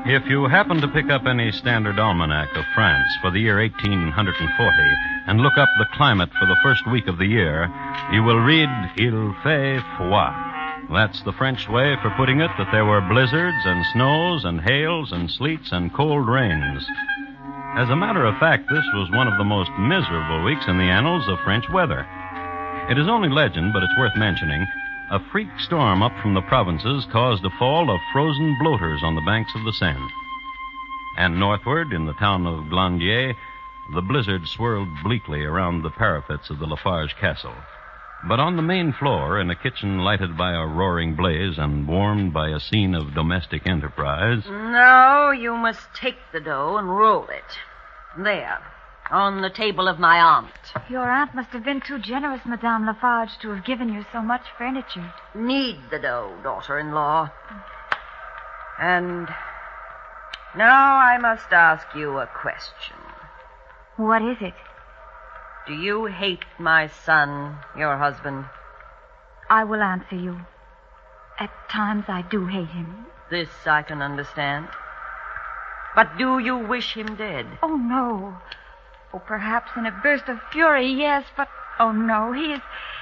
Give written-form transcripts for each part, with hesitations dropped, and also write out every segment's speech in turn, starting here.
If you happen to pick up any standard almanac of France for the year 1840 and look up the climate for the first week of the year, you will read Il fait froid. That's the French way for putting it, that there were blizzards and snows and hails and sleets and cold rains. As a matter of fact, this was one of the most miserable weeks in the annals of French weather. It is only legend, but it's worth mentioning. A freak storm up from the provinces caused a fall of frozen bloaters on the banks of the Seine. And northward, in the town of Glandier, the blizzard swirled bleakly around the parapets of the Lafarge castle. But on the main floor, in a kitchen lighted by a roaring blaze and warmed by a scene of domestic enterprise... No, you must take the dough and roll it. There, on the table of my aunt. Your aunt must have been too generous, Madame Lafarge, to have given you so much furniture. Knead the dough, daughter-in-law. And now I must ask you a question. What is it? Do you hate my son, your husband? I will answer you. At times I do hate him. This I can understand. But do you wish him dead? Oh, no. Oh, perhaps in a burst of fury, yes, but... Oh, no, he...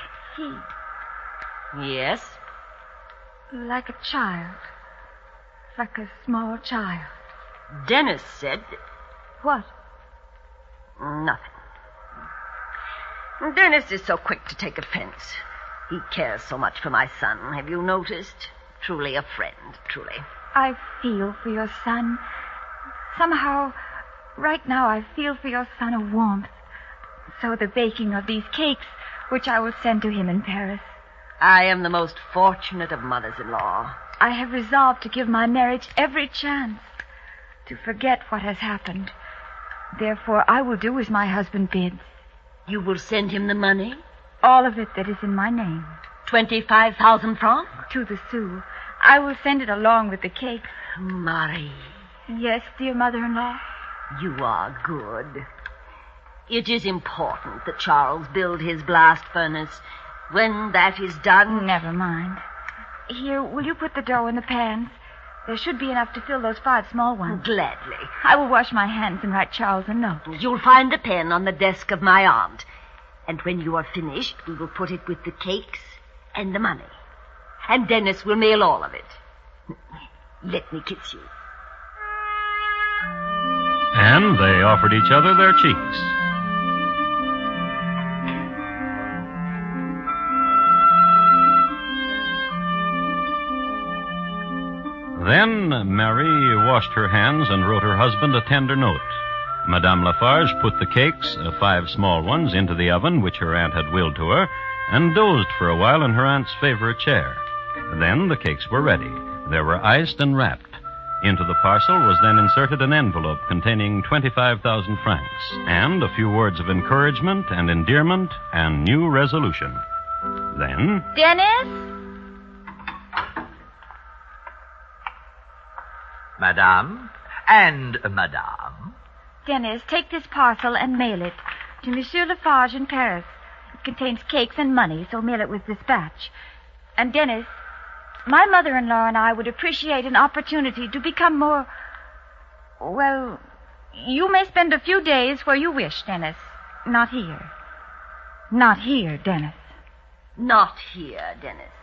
Yes? Like a child. Like a small child. Dennis said... What? Nothing. Dennis is so quick to take offense. He cares so much for my son. Have you noticed? Truly a friend, truly. I feel for your son. Somehow, right now I feel for your son a warmth. So the baking of these cakes, which I will send to him in Paris. I am the most fortunate of mothers-in-law. I have resolved to give my marriage every chance. To forget what has happened. Therefore, I will do as my husband bids. You will send him the money? All of it that is in my name. 25,000 francs? To the sous. I will send it along with the cakes. Marie. Yes, dear mother-in-law? You are good. It is important that Charles build his blast furnace. When that is done... Never mind. Here, will you put the dough in the pans? There should be enough to fill those 5 small ones. Gladly. I will wash my hands and write Charles a note. You'll find the pen on the desk of my aunt. And when you are finished, we will put it with the cakes and the money. And Dennis will mail all of it. Let me kiss you. And they offered each other their cheeks. Then Marie washed her hands and wrote her husband a tender note. Madame Lafarge put the cakes, 5 small ones, into the oven, which her aunt had willed to her, and dozed for a while in her aunt's favorite chair. Then the cakes were ready. They were iced and wrapped. Into the parcel was then inserted an envelope containing 25,000 francs, and a few words of encouragement and endearment and new resolution. Then... Dennis? Madame and Madame. Dennis, take this parcel and mail it to Monsieur Lafarge in Paris. It contains cakes and money, so mail it with dispatch. And Dennis, my mother-in-law and I would appreciate an opportunity to become more... Well, you may spend a few days where you wish, Dennis. Not here. Not here, Dennis. Not here, Dennis.